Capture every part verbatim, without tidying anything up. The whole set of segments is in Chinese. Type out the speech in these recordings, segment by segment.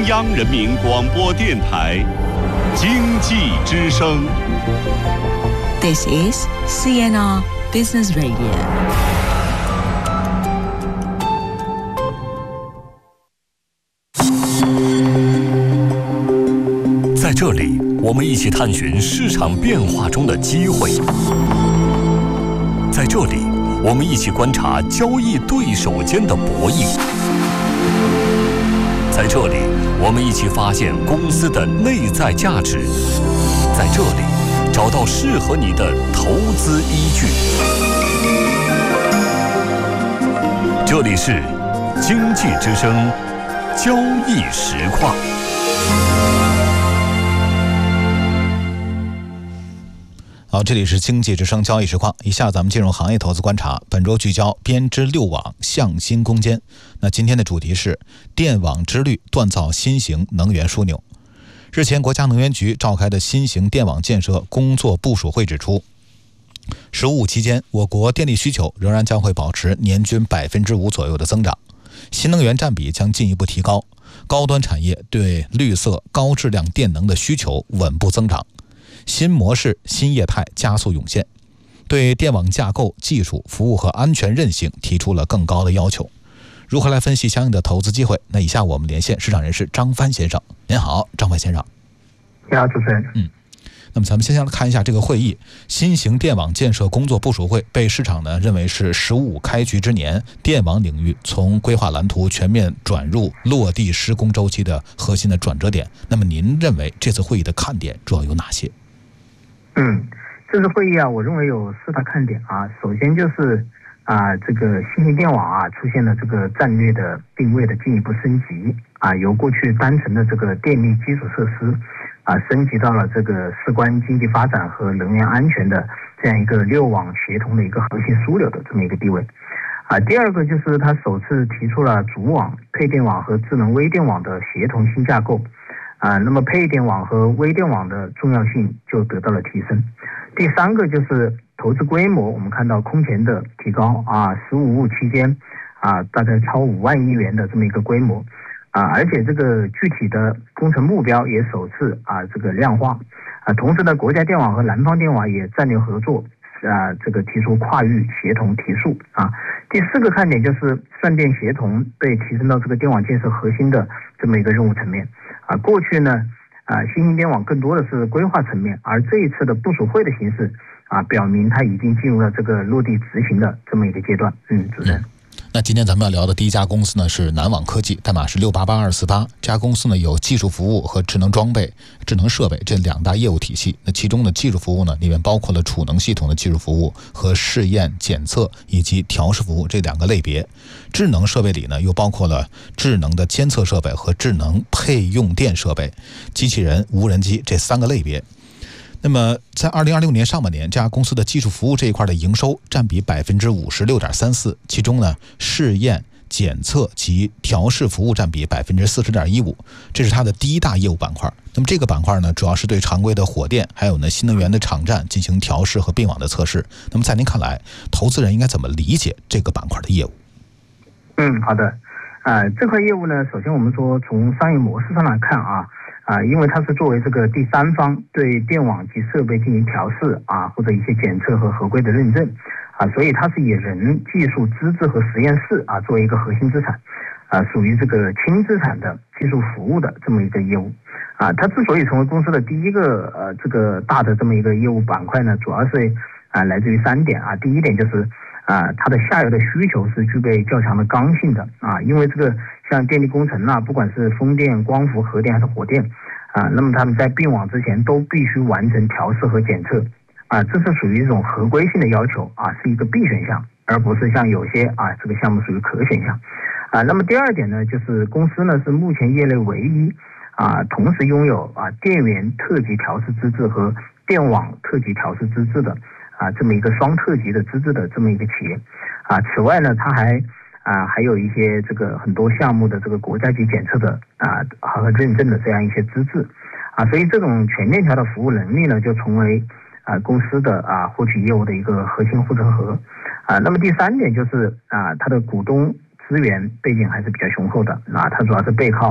央人民广播电台经济之声。 This is C N R Business Radio。 在这里，我们一起探寻市场变化中的机会；在这里，我们一起观察交易对手间的博弈；在这里，我们一起发现公司的内在价值；在这里，找到适合你的投资依据。这里是经济之声交易实况。 好，这里是经济之声交易实况。以下咱们进入行业投资观察，本周聚焦编织六网向新攻坚。那今天的主题是电网之绿锻造新型能源枢纽。日前，国家能源局召开的新型电网建设工作部署会指出，十五期间，我国电力需求仍然将会保持年均百分之五左右的增长，新能源占比将进一步提高，高端产业对绿色高质量电能的需求稳步增长。新模式、新业态加速涌现，对电网架构、技术、服务和安全韧性提出了更高的要求。如何来分析相应的投资机会？那以下我们连线市场人士张帆先生。您好，张帆先生。 你好，主持人。 嗯，那么咱们先来看一下这个会议，新型电网建设工作部署会被市场呢认为是“十五”开局之年电网领域从规划蓝图全面转入落地施工周期的核心的转折点。那么您认为这次会议的看点主要有哪些？ 嗯，这次会议啊，我认为有四大看点啊。首先就是啊，这个新型电网啊出现了这个战略的定位的进一步升级啊，由过去单纯的这个电力基础设施啊，升级到了这个事关经济发展和能源安全的这样一个六网协同的一个核心枢纽的这么一个地位啊。第二个就是他首次提出了主网、配电网和智能微电网的协同新架构。啊，那么配电网和微电网的重要性就得到了提升。第三个就是投资规模，我们看到空前的提高啊，十五户期间啊，大概超五万亿元的这么一个规模啊，而且这个具体的工程目标也首次啊这个量化啊，同时呢，国家电网和南方电网也战略合作啊，这个提出跨域协同提速啊。第四个看点就是算电协同被提升到这个电网建设核心的这么一个任务层面。啊，过去呢，啊，新型电网更多的是规划层面，而这一次的部署会的形式，啊，表明它已经进入了这个落地执行的这么一个阶段。嗯，主持人。 那今天咱们要聊的第一家公司呢是南网科技，代码是六八八二四八。这家公司呢有技术服务和智能装备、智能设备这两大业务体系。那其中的技术服务呢，里面包括了储能系统的技术服务和试验检测以及调试服务这两个类别。智能设备里呢，又包括了智能的监测设备和智能配用电设备、机器人、无人机这三个类别。那么在二零二六年上半年，这家公司的技术服务这一块的营收占比百分之五十六点三四，其中呢试验、检测及调试服务占比百分之四十点一五，这是它的第一大业务板块。那么这个板块呢，主要是对常规的火电还有呢新能源的场站进行调试和并网的测试。那么在您看来，投资人应该怎么理解这个板块的业务？ 嗯，好的。呃，这块业务呢，首先我们说从商业模式上来看啊。啊，因为它是作为这个第三方对电网及设备进行调试啊，或者一些检测和合规的认证啊，所以它是以人、技术、资质和实验室啊作为一个核心资产啊，属于这个轻资产的技术服务的这么一个业务啊。它之所以成为公司的第一个呃这个大的这么一个业务板块呢，主要是啊来自于三点啊。第一点就是啊，它的下游的需求是具备较强的刚性的啊，因为这个像电力工程啊，不管是风电、光伏、核电还是火电啊，那么他们在并网之前都必须完成调试和检测啊，这是属于一种合规性的要求啊，是一个必选项，而不是像有些啊这个项目属于可选项啊。那么第二点呢，就是公司呢是目前业内唯一啊，同时拥有啊电源特级调试资质和电网特级调试资质的啊，这么一个双特级的资质的这么一个企业啊。此外呢，它还啊还有一些这个很多项目的这个国家级检测的啊和认证的这样一些资质啊，所以这种全链条的服务能力呢，就成为啊公司的啊获取业务的一个核心护城河啊。那么第三点就是啊，它的股东资源背景还是比较雄厚的啊，它主要是背靠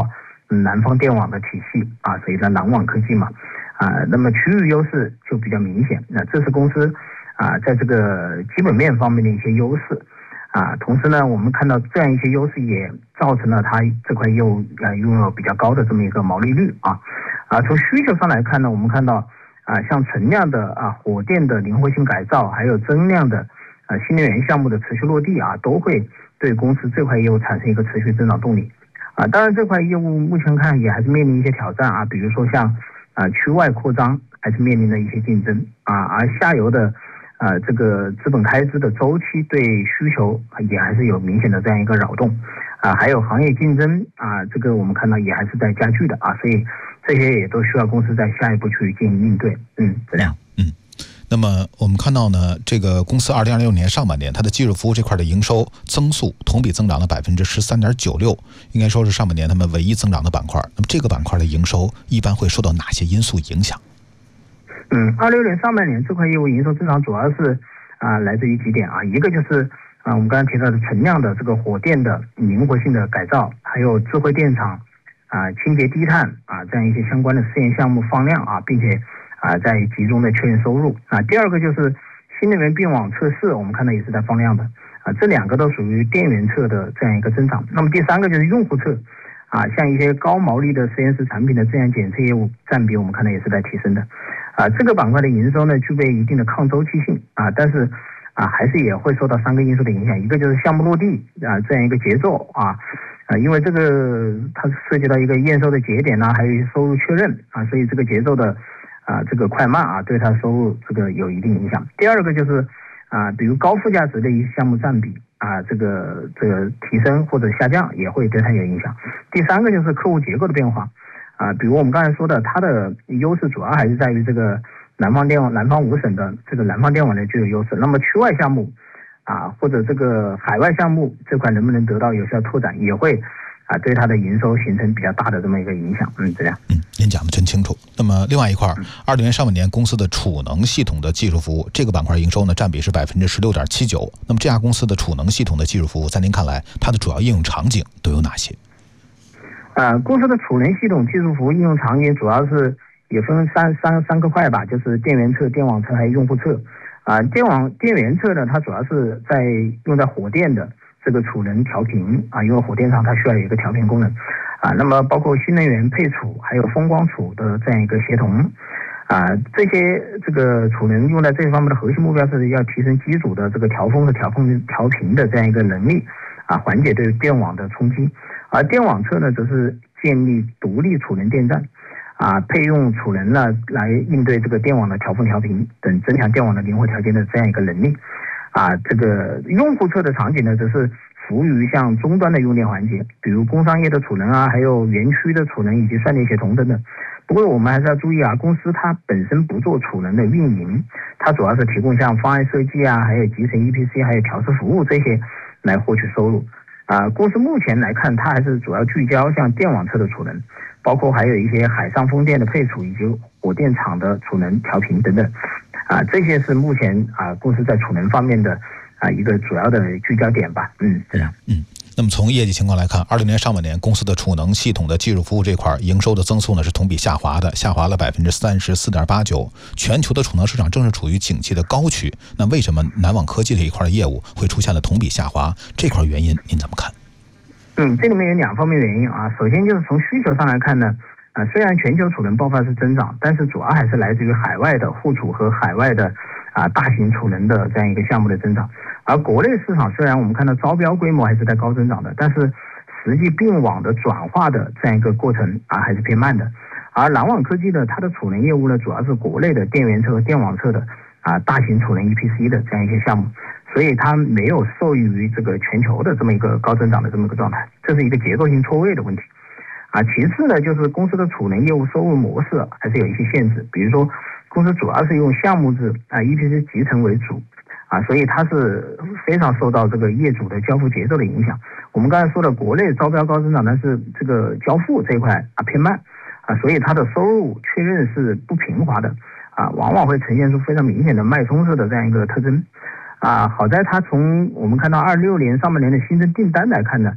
南方电网的体系啊，所以叫南网科技嘛啊，那么区域优势就比较明显。那这是公司啊在这个基本面方面的一些优势啊，同时呢，我们看到这样一些优势也造成了它这块业务啊拥有比较高的这么一个毛利率啊啊。从需求上来看呢，我们看到啊像存量的啊火电的灵活性改造，还有增量的啊新能源项目的持续落地啊，都会对公司这块业务产生一个持续增长动力。啊，当然这块业务目前看也还是面临一些挑战啊，比如说像啊区外扩张还是面临着一些竞争啊，而下游的啊这个资本开支的周期对需求也还是有明显的这样一个扰动啊，还有行业竞争啊，这个我们看到也还是在加剧的啊，所以这些也都需要公司在下一步去进行应对。嗯，这样。 嗯。那么我们看到呢，这个公司二零二六年上半年它的技术服务这块的营收增速同比增长了百分之十三点九六，应该说是上半年他们唯一增长的板块。那么这个板块的营收一般会受到哪些因素影响？ 嗯，二六年上半年这块业务营收增长主要是啊、呃、来自于几点啊，一个就是啊、呃、我们刚才提到的存量的这个火电的灵活性的改造，还有智慧电厂啊、呃、清洁低碳啊这样一些相关的试验项目放量啊，并且啊，在集中的确认收入啊。第二个就是新能源并网测试，我们看到也是在放量的啊，这两个都属于电源侧的这样一个增长。那么第三个就是用户侧啊，像一些高毛利的实验室产品的自然检测业务占比，我们看到也是在提升的啊。这个板块的营收呢，具备一定的抗周期性啊，但是啊，还是也会受到三个因素的影响，一个就是项目落地啊这样一个节奏啊啊，因为这个它涉及到一个验收的节点呢、啊，还有一些收入确认啊，所以这个节奏的。啊，这个快慢啊，对它收入这个有一定影响。第二个就是啊，比如高附加值的一些项目占比啊，这个这个提升或者下降也会对它有影响。第三个就是客户结构的变化啊，比如我们刚才说的，它的优势主要还是在于这个南方电网、南方五省的这个南方电网的具有优势。那么区外项目啊，或者这个海外项目这块能不能得到有效拓展，也会。啊，对它的营收形成比较大的这么一个影响，嗯，这样。 嗯，您讲的真清楚。那么另外一块，二零年上半年公司的储能系统的技术服务这个板块营收呢，占比是百分之十六点七九。那么这家公司的储能系统的技术服务，在您看来，它的主要应用场景都有哪些？ 呃，公司的储能系统技术服务应用场景主要是也分三三三个块吧，就是电源侧、电网侧还有用户侧。啊、呃，电网电源侧呢，它主要是在用在火电的。这个储能调频啊，因为火电厂它需要有一个调频功能啊，那么包括新能源配储还有风光储的这样一个协同啊，这些这个储能用在这方面的核心目标是要提升机组的这个调峰和调控调频的这样一个能力啊，缓解对电网的冲击。而电网侧呢，则是建立独立储能电站啊，配用储能呢来应对这个电网的调峰调频等，增强电网的灵活调节的这样一个能力。啊，这个用户侧的场景呢，则是服务于像终端的用电环节，比如工商业的储能啊，还有园区的储能以及算力协同等等。不过我们还是要注意啊，公司它本身不做储能的运营，它主要是提供像方案设计啊，还有集成 E P C， 还有调试服务这些来获取收入。啊，公司目前来看，它还是主要聚焦像电网侧的储能，包括还有一些海上风电的配储以及火电厂的储能调频等等。啊，这些是目前啊公司在储能方面的啊一个主要的聚焦点吧。嗯，这样。 嗯，那么从业绩情况来看，二零年上半年公司的储能系统的技术服务这块营收的增速呢是同比下滑的，下滑了百分之三十四点八九。全球的储能市场正是处于景气的高区，那为什么南网科技这一块的业务会出现了同比下滑？这块原因您怎么看？ 嗯，这里面有两方面原因啊。首先就是从需求上来看呢。啊，虽然全球储能爆发是增长，但是主要还是来自于海外的互储和海外的啊大型储能的这样一个项目的增长。而国内市场虽然我们看到招标规模还是在高增长的，但是实际并网的转化的这样一个过程啊还是偏慢的。而南网科技呢，它的储能业务呢主要是国内的电源侧、电网侧的啊大型储能 E P C 的这样一些项目，所以它没有受益于这个全球的这么一个高增长的这么一个状态，这是一个结构性错位的问题。啊，其次呢，就是公司的储能业务收入模式还是有一些限制，比如说公司主要是用项目制啊 E P C 集成为主啊，所以它是非常受到这个业主的交付节奏的影响。我们刚才说的国内招标高增长，但是这个交付这一块啊偏慢啊，所以它的收入确认是不平滑的啊，往往会呈现出非常明显的脉冲式的这样一个特征啊。好在它从我们看到二六年上半年的新增订单来看呢。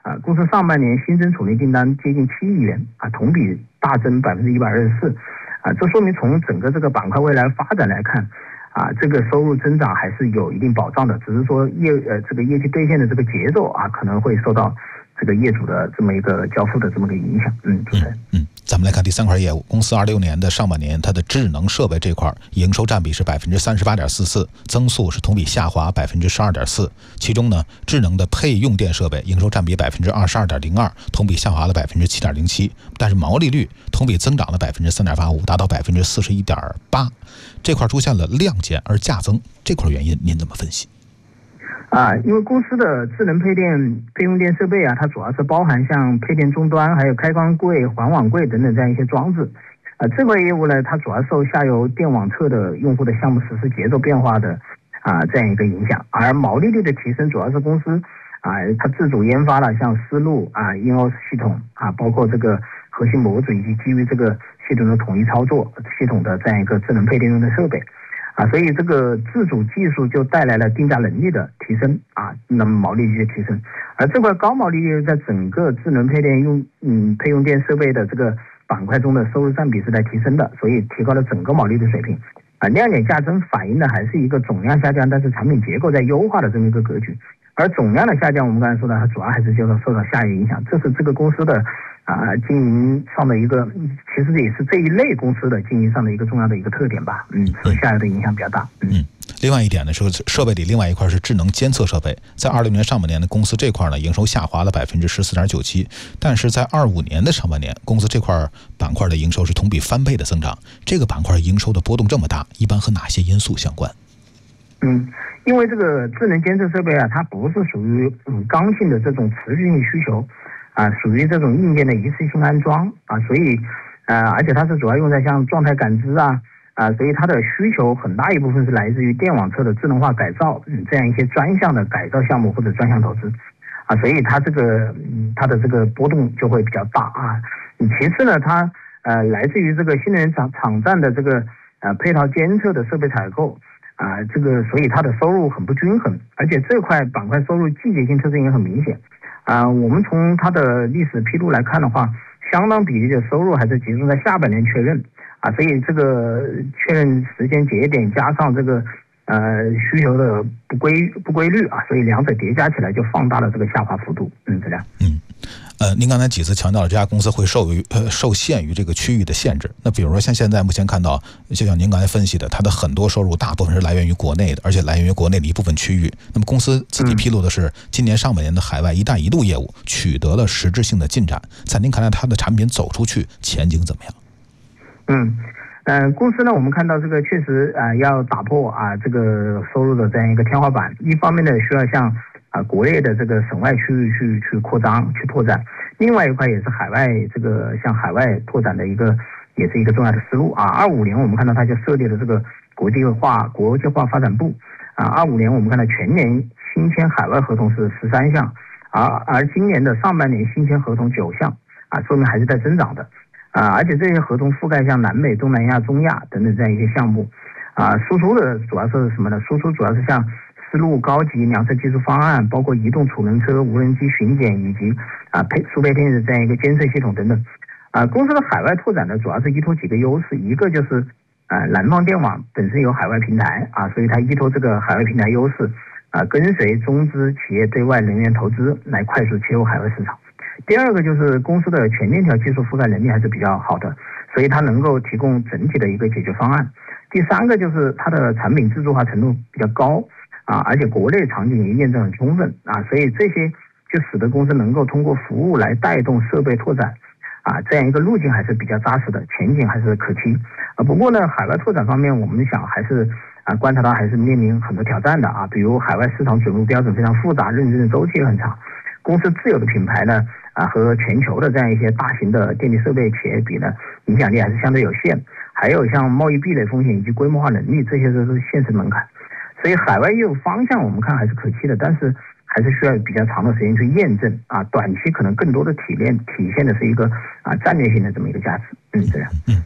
啊，公司上半年新增储能订单接近七亿元啊，同比大增百分之一百二十四啊，这说明从整个这个板块未来发展来看啊，这个收入增长还是有一定保障的，只是说业呃这个业绩兑现的这个节奏啊，可能会受到这个业主的这么一个交付的这么个影响。嗯，主持人。 嗯。嗯咱们来看第三块业务，公司二六年的上半年，它的智能设备这块营收占比是百分之三十八点四四，增速是同比下滑百分之十二点四。其中呢，智能的配用电设备营收占比百分之二十二点零二，同比下滑了百分之七点零七，但是毛利率同比增长了百分之三点八五，达到百分之四十一点八。这块出现了量减而价增，这块原因您怎么分析？ 啊，因为公司的智能配电配用电设备啊，它主要是包含像配电终端、还有开关柜、环网柜等等这样一些装置。啊，这块业务呢，它主要受下游电网侧的用户的项目实施节奏变化的啊这样一个影响，而毛利率的提升主要是公司啊它自主研发了像思路啊 I N O S 系统啊，包括这个核心模组以及基于这个系统的统一操作系统的这样一个智能配电用的设备。啊，所以这个自主技术就带来了定价能力的提升啊，那么毛利率的提升，而这块高毛利率在整个智能配电用嗯配用电设备的这个板块中的收入占比是在提升的，所以提高了整个毛利率水平。啊，量减价增反映的还是一个总量下降，但是产品结构在优化的这么一个格局。而总量的下降，我们刚才说的，它主要还是受到受到下游影响，这是这个公司的啊经营上的一个，其实也是这一类公司的经营上的一个重要的一个特点吧。嗯，受下游的影响比较大。嗯。 嗯另外一点呢，是设备里另外一块是智能监测设备，在二六年上半年的公司这块呢，营收下滑了百分之十四点九七，但是在二五年的上半年，公司这块板块的营收是同比翻倍的增长。这个板块营收的波动这么大，一般和哪些因素相关？ 嗯，因为这个智能监测设备啊，它不是属于嗯刚性的这种持续性需求啊，属于这种硬件的一次性安装啊，所以呃，而且它是主要用在像状态感知啊。啊，所以它的需求很大一部分是来自于电网侧的智能化改造，嗯，这样一些专项的改造项目或者专项投资，啊，所以它这个，嗯，它的这个波动就会比较大啊。其次呢，它呃来自于这个新能源场场站的这个呃配套监测的设备采购，啊，这个所以它的收入很不均衡，而且这块板块收入季节性特征也很明显，啊，我们从它的历史披露来看的话，相当比例的收入还是集中在下半年确认。啊，所以这个确认时间节点加上这个呃需求的不规不规律啊，所以两者叠加起来就放大了这个下滑幅度。嗯，这样。 嗯，呃，您刚才几次强调了这家公司会受于呃受限于这个区域的限制。那比如说像现在目前看到，就像您刚才分析的，它的很多收入大部分是来源于国内的，而且来源于国内的一部分区域。那么公司自己披露的是，今年上半年的海外“一带一路”业务取得了实质性的进展。在您看来，它的产品走出去前景怎么样？ 嗯，呃，公司呢，我们看到这个确实啊、呃，要打破啊这个收入的这样一个天花板。一方面呢，需要向啊、呃、国内的这个省外区域去去扩张、去拓展；另外一块也是海外这个向海外拓展的一个，也是一个重要的思路啊。二五年我们看到它就设立了这个国际化国际化发展部啊。二五年我们看到全年新签海外合同是十三项，而而今年的上半年新签合同九项啊，说明还是在增长的。啊，而且这些合同覆盖像南美、东南亚、中亚等等这样一些项目，啊，输出的主要是什么呢？输出主要是像丝路高级量测技术方案，包括移动储能车、无人机巡检以及啊配输配电的这样一个监测系统等等。啊，公司的海外拓展呢，主要是依托几个优势，一个就是啊南方电网本身有海外平台啊，所以它依托这个海外平台优势啊，跟随中资企业对外人员投资来快速切入海外市场。第二个就是公司的全链条技术覆盖能力还是比较好的，所以它能够提供整体的一个解决方案。第三个就是它的产品自主化程度比较高啊，而且国内场景也验证很充分啊，所以这些就使得公司能够通过服务来带动设备拓展啊，这样一个路径还是比较扎实的，前景还是可期啊。不过呢，海外拓展方面，我们想还是啊观察到还是面临很多挑战的啊，比如海外市场准入标准非常复杂，认证的周期也很长。公司自有的品牌呢，啊和全球的这样一些大型的电力设备企业比呢，影响力还是相对有限。还有像贸易壁垒风险以及规模化能力，这些都是现实门槛。所以海外业务方向我们看还是可期的，但是还是需要比较长的时间去验证啊。短期可能更多的体验体现的是一个啊战略性的这么一个价值。嗯，这样。 嗯，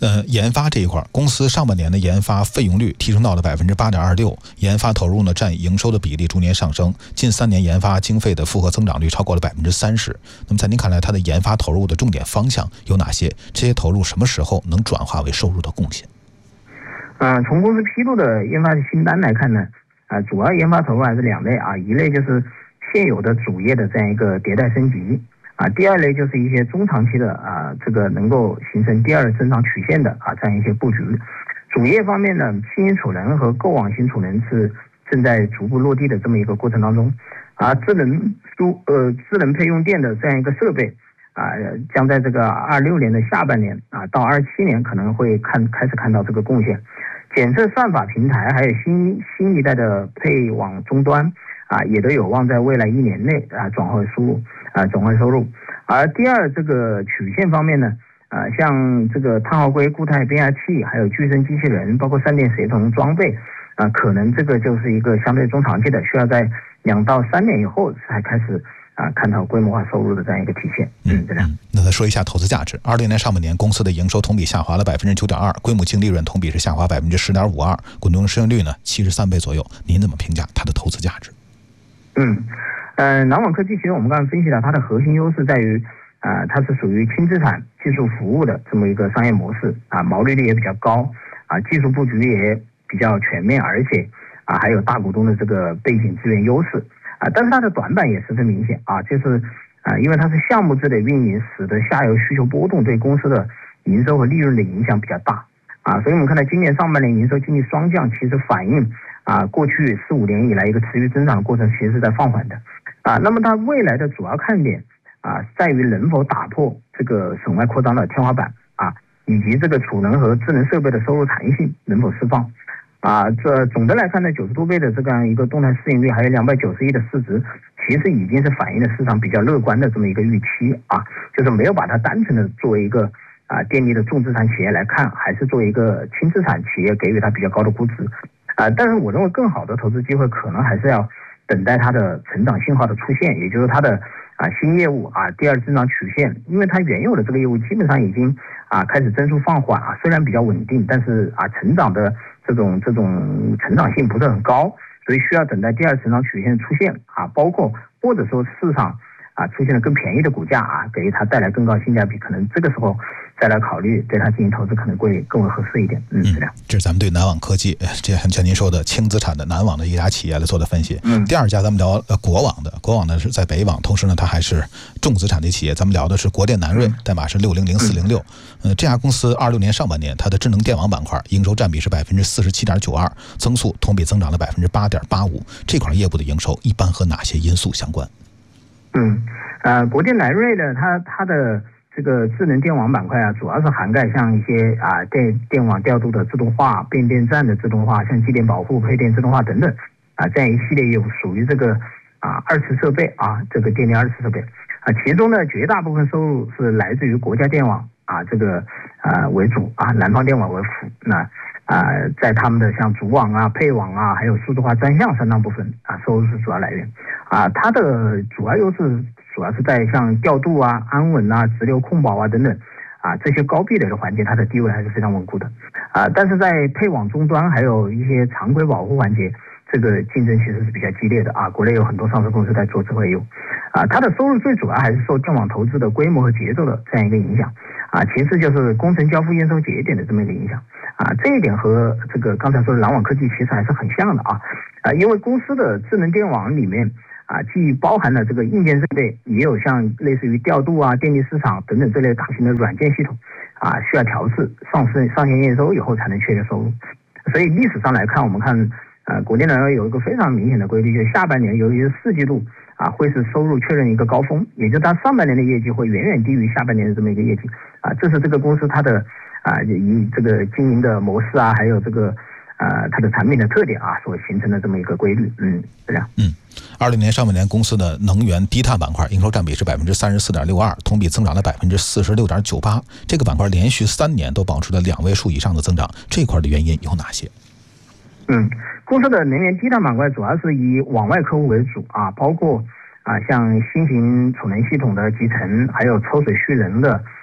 呃，研发这一块，公司上半年的研发费用率提升到了百分之八点二六，研发投入呢占营收的比例逐年上升，近三年研发经费的复合增长率超过了百分之三十。那么在您看来，它的研发投入的重点方向有哪些？这些投入什么时候能转化为收入的贡献？ 嗯、呃，从公司披露的研发的清单来看呢，啊、呃，主要研发投入还是两类啊，一类就是现有的主业的这样一个迭代升级。啊，第二类就是一些中长期的啊，这个能够形成第二增长曲线的啊这样一些布局。主业方面呢，新型储能和购网型储能是正在逐步落地的这么一个过程当中。啊，智能输呃智能配用电的这样一个设备啊，将在这个二六年的下半年啊到二七年可能会看开始看到这个贡献。检测算法平台还有新新一代的配网终端啊，也都有望在未来一年内啊转换输入。啊，转换收入。而第二这个曲线方面呢，啊，像这个碳化硅固态变压器，还有具身机器人，包括三电协同装备，啊，可能这个就是一个相对中长期的，需要在两到三年以后才开始啊看到规模化收入的这样一个体现。嗯，这样。 那再说一下投资价值。二零年上半年，公司的营收同比下滑了百分之九点二，规模净利润同比是下滑百分之十点五二，滚动市盈率呢七十三倍左右。您怎么评价它的投资价值？ 嗯。呃，南网科技其实我们刚才分析了，它的核心优势在于，啊、呃，它是属于轻资产技术服务的这么一个商业模式啊，毛利率也比较高啊，技术布局也比较全面，而且啊还有大股东的这个背景资源优势啊，但是它的短板也十分明显啊，就是啊，因为它是项目制的运营，使得下游需求波动对公司的营收和利润的影响比较大啊，所以我们看到今年上半年营收经济双降，其实反映啊过去四五年以来一个持续增长的过程，其实是在放缓的。啊，那么它未来的主要看点啊，在于能否打破这个省外扩张的天花板啊，以及这个储能和智能设备的收入弹性能否释放啊。这总的来看呢，九十多倍的这样一个动态市盈率，还有两百九十亿的市值，其实已经是反映了市场比较乐观的这么一个预期啊，就是没有把它单纯的作为一个啊电力的重资产企业来看，还是作为一个轻资产企业给予它比较高的估值啊。但是我认为更好的投资机会可能还是要等待它的成长信号的出现，也就是它的啊新业务啊第二增长曲线，因为它原有的这个业务基本上已经啊开始增速放缓啊，虽然比较稳定，但是啊成长的这种这种成长性不是很高，所以需要等待第二成长曲线出现啊，包括或者说市场啊出现了更便宜的股价啊，给它带来更高性价比，可能这个时候再来考虑对它进行投资可能会更为合适一点。嗯，这样。 这是咱们对南网科技，这像您说的轻资产的南网的一家企业来做的分析。 嗯， 第二家咱们聊呃国网的，国网呢是在北网，同时呢它还是重资产的企业。咱们聊的是国电南锐，代码是六零零四零六。呃，这家公司二六年上半年它的智能电网板块营收占比是百分之四十七点九二，增速同比增长了百分之八点八五。这块业务的营收一般和哪些因素相关？ 嗯，呃，国电南锐呢，它它的这个智能电网板块啊，主要是涵盖像一些啊电电网调度的自动化、变电站的自动化，像机电保护、配电自动化等等啊，这样一系列业务属于这个啊二次设备啊，这个电力二次设备啊，其中呢绝大部分收入是来自于国家电网啊这个啊为主啊，南方电网为辅。那啊，在他们的像主网啊、配网啊，还有数字化专项相当部分啊，收入是主要来源啊，它的主要优势主要是在像调度啊、安稳啊、直流控保啊等等啊这些高壁垒的环节，它的地位还是非常稳固的啊。但是在配网终端还有一些常规保护环节，这个竞争其实是比较激烈的啊。国内有很多上市公司在做智慧业务啊，它的收入最主要还是受电网投资的规模和节奏的这样一个影响啊。其次就是工程交付验收节点的这么一个影响啊。这一点和这个刚才说的南网科技其实还是很像的啊啊，因为公司的智能电网里面啊，既包含了这个硬件设备，也有像类似于调度啊、电力市场等等这类大型的软件系统啊，需要调试上市上线验收以后才能确认收入。所以历史上来看，我们看呃国电南锐有一个非常明显的规律，就是下半年由于四季度啊会是收入确认一个高峰，也就是它上半年的业绩会远远低于下半年的这么一个业绩啊，这是这个公司它的啊以这个经营的模式啊，还有这个呃它的产品的特点啊所形成的这么一个规律。嗯，这样。 嗯，二零年上半年公司的能源低碳板块营收占比是百分之三十四点六二，同比增长了百分之四十六点九八。这个板块连续三年都保持了两位数以上的增长，这块的原因有哪些？ 嗯，公司的能源低碳板块主要是以往外客户为主啊，包括啊像新型储能系统的集成，还有抽水蓄能的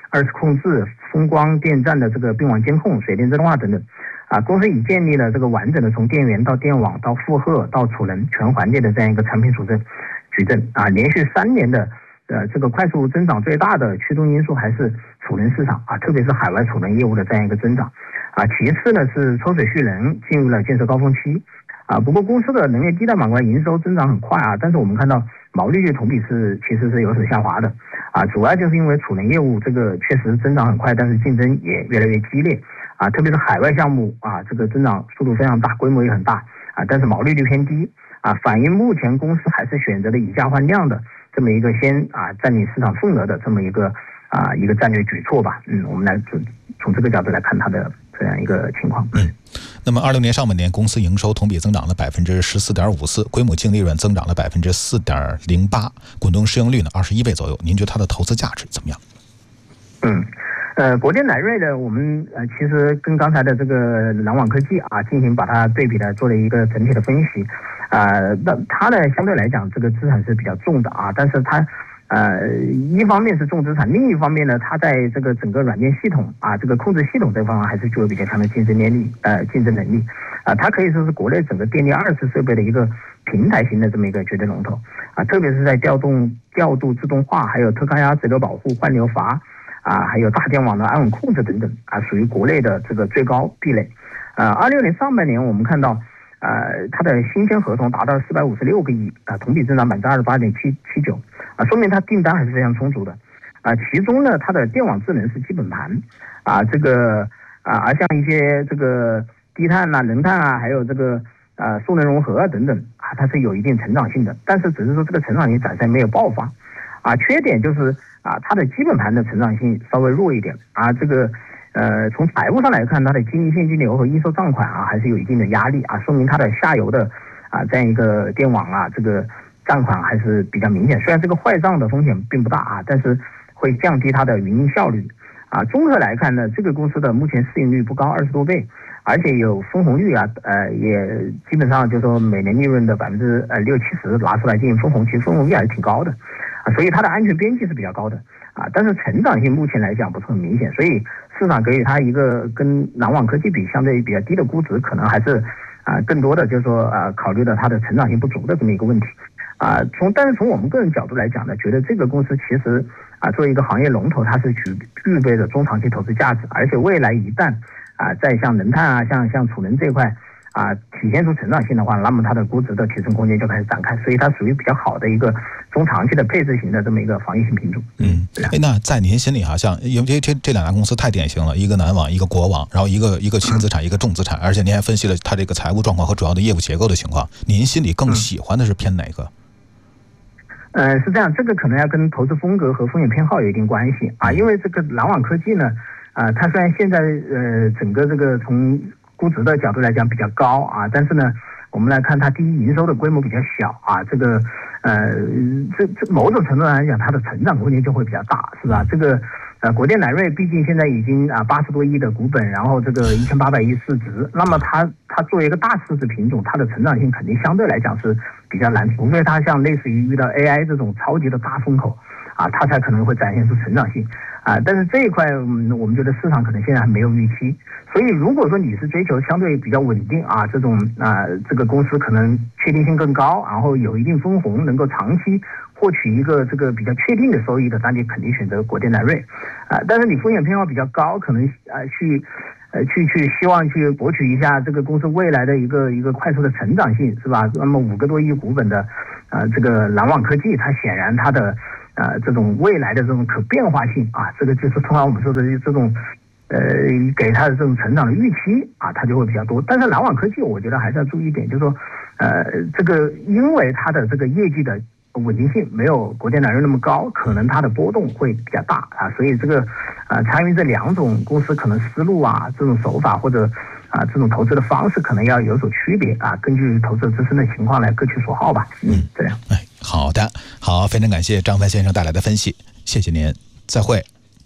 二次控制、风光电站的这个并网监控、水电自动化等等。啊，公司已建立了这个完整的从电源到电网到负荷到储能全环节的这样一个产品矩阵。矩阵啊，连续三年的呃这个快速增长最大的驱动因素还是储能市场啊，特别是海外储能业务的这样一个增长啊。其次呢是抽水蓄能进入了建设高峰期啊。不过公司的能源地带板块营收增长很快啊，但是我们看到毛利率同比是其实是有所下滑的啊，主要就是因为储能业务这个确实增长很快，但是竞争也越来越激烈啊，特别是海外项目啊，这个增长速度非常大，规模也很大啊，但是毛利率偏低啊，反映目前公司还是选择了以价换量的这么一个先啊占领市场份额的这么一个啊一个战略举措吧。嗯，我们来从这个角度来看它的这样一个情况。 嗯，那么二六年上半年公司营收同比增长了百分之十四点五四，规模净利润增长了百分之四点零八，滚动市盈率呢二十一倍左右。您觉得它的投资价值怎么样？ 嗯。呃，国电乃瑞的我们呃其实跟刚才的这个南网科技啊进行把它对比的做了一个整体的分析，呃，那它呢相对来讲这个资产是比较重的啊，但是它呃一方面是重资产，另一方面呢它在这个整个软件系统啊这个控制系统这方面还是具有比较强的竞争力呃竞争能力啊，它可以说是国内整个电力二次设备的一个平台型的这么一个绝对龙头啊，特别是在调动调度自动化，还有特高压直流保护、换流阀。啊，还有大电网的安稳控制等等啊，属于国内的这个最高壁垒。呃，二六年上半年我们看到，呃，它的新签合同达到四百五十六个亿啊，同比增长百分之二十八点七七九啊，说明它订单还是非常充足的啊。其中呢，它的电网智能是基本盘啊，这个啊，而像一些这个低碳啊、能碳啊，还有这个呃数能融合啊等等啊，它是有一定成长性的，但是只是说这个成长性暂时没有爆发啊，缺点就是。啊，它的基本盘的成长性稍微弱一点啊，这个呃，从财务上来看，它的经营现金流和应收账款啊，还是有一定的压力啊，说明它的下游的啊这样一个电网啊，这个账款还是比较明显。虽然这个坏账的风险并不大啊，但是会降低它的营运效率啊。综合来看呢，这个公司的目前市盈率不高，二十多倍，而且有分红率啊，呃，也基本上就是说每年利润的百分之呃六七十拿出来进行分红，其实分红率还是挺高的。啊，所以它的安全边际是比较高的啊，但是成长性目前来讲不是很明显，所以市场给予它一个跟南网科技比相对比较低的估值，可能还是啊更多的就是说啊考虑到它的成长性不足的这么一个问题啊。从但是从我们个人角度来讲呢，觉得这个公司其实啊作为一个行业龙头，它是具具备着中长期投资价值，而且未来一旦啊在像能碳啊、像像储能这一块。啊，体现出成长性的话，那么它的估值的提升空间就开始展开，所以它属于比较好的一个中长期的配置型的这么一个防御性品种。 嗯，哎，那在您心里哈，像因为这这这两家公司太典型了，一个南网，一个国网，然后一个一个轻资产，一个重资产，而且您还分析了它这个财务状况和主要的业务结构的情况，您心里更喜欢的是偏哪个？ 呃，是这样，这个可能要跟投资风格和风险偏好有一定关系啊，因为这个南网科技呢，啊、呃，它虽然现在呃整个这个从估值的角度来讲比较高啊，但是呢，我们来看它第一营收的规模比较小啊，这个呃，这这某种程度上来讲，它的成长空间就会比较大，是吧？这个呃，国电乃瑞毕竟现在已经啊八十多亿的股本，然后这个一千八百亿市值，那么它它作为一个大市值品种，它的成长性肯定相对来讲是比较难，除非它像类似于遇到 A I 这种超级的大风口啊，它才可能会展现出成长性。啊，但是这一块，嗯，我们觉得市场可能现在还没有预期，所以如果说你是追求相对比较稳定啊，这种啊，这个公司可能确定性更高，然后有一定分红，能够长期获取一个这个比较确定的收益的，那你肯定选择国电乃瑞，啊，但是你风险偏好比较高，可能啊去呃去去希望去博取一下这个公司未来的一个一个快速的成长性，是吧？那么五个多亿股本的啊，这个南网科技，它显然它的。呃，这种未来的这种可变化性啊，这个就是通常我们说的这种，呃，给它的这种成长的预期啊，它就会比较多。但是南网科技，我觉得还是要注意一点，就是说，呃，这个因为它的这个业绩的稳定性没有国电乃瑞那么高，可能它的波动会比较大啊，所以这个呃，参与这两种公司可能思路啊，这种手法或者啊这种投资的方式可能要有所区别啊，根据投资自身的情况来各取所好吧。嗯，这样。 哎。好的，好，非常感谢张帆先生带来的分析，谢谢您，再会。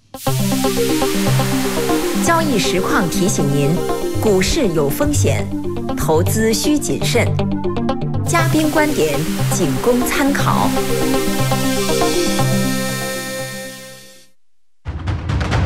交易实况提醒您，股市有风险，投资需谨慎，嘉宾观点仅供参考。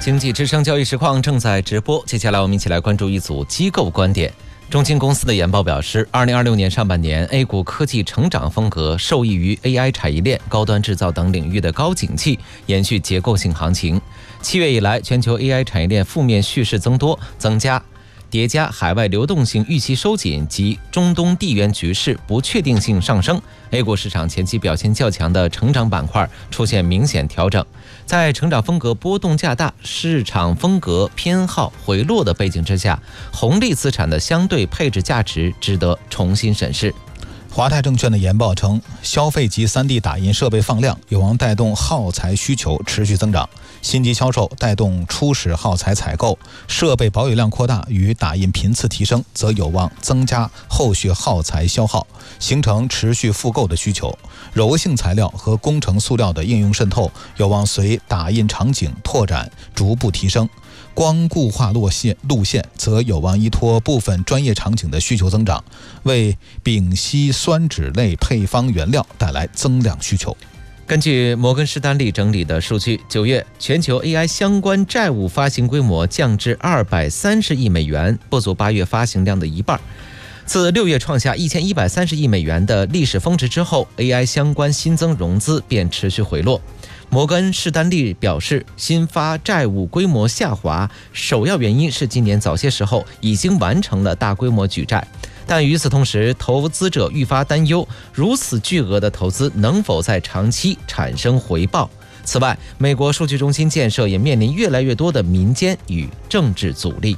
经济之声交易实况正在直播，接下来我们一起来关注一组机构观点。中金公司的研报表示，二零二六年上半年 A 股科技成长风格受益于 A I 产业链、高端制造等领域的高景气，延续结构性行情。七月以来，全球 A I 产业链负面叙事增多，增加叠加海外流动性预期收紧及中东地缘局势不确定性上升， A 股市场前期表现较强的成长板块出现明显调整。在成长风格波动较大、市场风格偏好回落的背景之下，红利资产的相对配置价值值得重新审视。 华泰证券的研报称，消费级 三 D 打印设备放量，有望带动耗材需求持续增长。新机销售带动初始耗材采购，设备保有量扩大与打印频次提升，则有望增加后续耗材消耗，形成持续复购的需求。柔性材料和工程塑料的应用渗透有望随打印场景拓展逐步提升。光固化路线路线则有望依托部分专业场景的需求增长，为丙烯酸酯类配方原料带来增量需求。 根据摩根士丹利整理的数据，九月全球 A I 相关债务发行规模降至二百三十亿美元，不足八月发行量的一半。自六月创下一千一百三十亿美元的历史峰值之后， A I 相关新增融资便持续回落。摩根士丹利表示，新发债务规模下滑首要原因是今年早些时候已经完成了大规模举债，但与此同时，投资者愈发担忧如此巨额的投资能否在长期产生回报。此外，美国数据中心建设也面临越来越多的民间与政治阻力。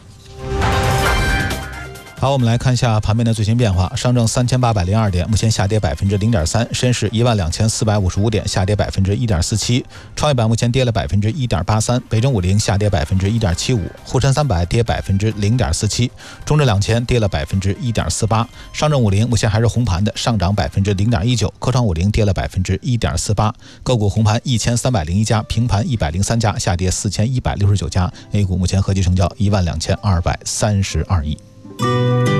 好，我们来看一下盘面的最新变化。上证三千八百零二点，目前下跌百分之零点三；深市一万两千四百五十五点，下跌百分之一点四七；创业板目前跌了百分之一点八三；北证五零下跌百分之一点七五；沪深三百跌百分之零点四七；中证两千跌了百分之一点四八；上证五零目前还是红盘的，上涨百分之零点一九；科创五零跌了百分之一点四八。个股红盘一千三百零一家，平盘一百零三家，下跌四千一百六十九家。A 股目前合计成交一万两千二百三十二亿。